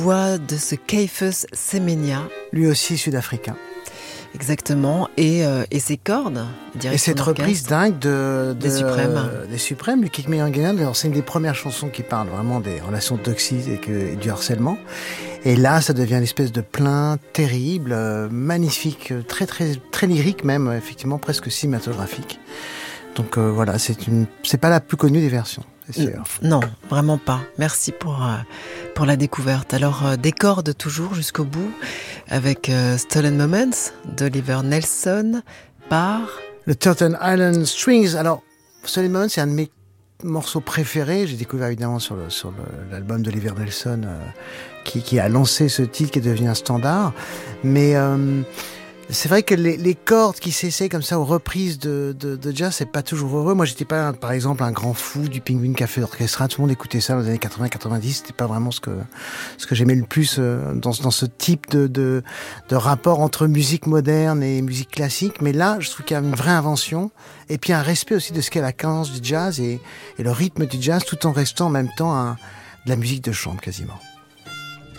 Voix de ce Caiphus Semenya. Lui aussi sud-africain. Exactement, et ses cordes. Et cette reprise dingue des Suprêmes, du Kick Me Again. Alors, c'est une des premières chansons qui parle vraiment des relations toxiques et du harcèlement. Et là, ça devient une espèce de plainte terrible, magnifique, très, très, très lyrique même, effectivement, presque cinématographique. Donc voilà, c'est pas la plus connue des versions, c'est sûr. Non, vraiment pas. Merci pour la découverte. Alors, des cordes toujours jusqu'au bout, avec Stolen Moments d'Oliver Nelson par... Le Turtle Island Strings. Alors, Stolen Moments, c'est un de mes morceaux préférés. J'ai découvert évidemment sur l'album d'Oliver Nelson qui a lancé ce titre qui est devenu un standard. Mais... c'est vrai que les cordes qui s'essaient comme ça aux reprises de jazz, c'est pas toujours heureux. Moi, j'étais pas, par exemple, un grand fou du Penguin Café Orchestra. Tout le monde écoutait ça dans les années 80-90. C'était pas vraiment ce que j'aimais le plus dans ce type de rapport entre musique moderne et musique classique. Mais là, je trouve qu'il y a une vraie invention et puis un respect aussi de ce qu'est la cadence du jazz et le rythme du jazz, tout en restant en même temps de la musique de chambre quasiment.